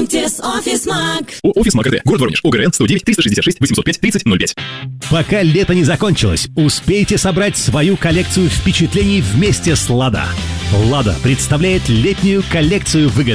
Знакомьтесь, Офис Маг. Офис Маг РТ. Город Воронеж. ОГРН 109 366 805 3005. Пока лето не закончилось, успейте собрать свою коллекцию впечатлений вместе с «Лада». «Лада» представляет летнюю коллекцию выгод.